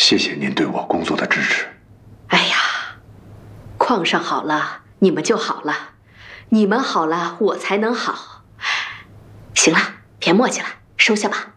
谢谢您对我工作的支持。 哎呀，矿上好了，你们就好了，你们好了，我才能好。行了，别磨叽了，收下吧。